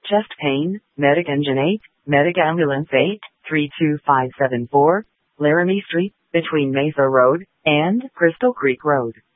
Chest pain, Medic Engine 8, Medic Ambulance 8, 32574, Laramie Street, between Mesa Road and Crystal Creek Road.